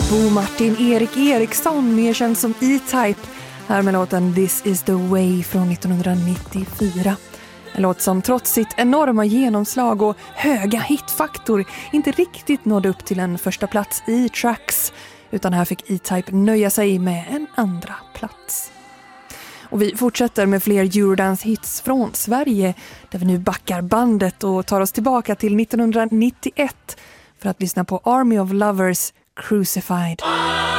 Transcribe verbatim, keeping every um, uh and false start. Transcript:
Bo Martin Erik Eriksson, mer känd som E-Type, här med låten This is the way från nittonhundranittiofyra. En låt som trots sitt enorma genomslag och höga hitfaktor inte riktigt nådde upp till en första plats i Tracks, utan här fick E-Type nöja sig med en andra plats. Och vi fortsätter med fler Eurodance-hits från Sverige, där vi nu backar bandet och tar oss tillbaka till nittonhundranittioett för att lyssna på Army of Lovers, Crucified.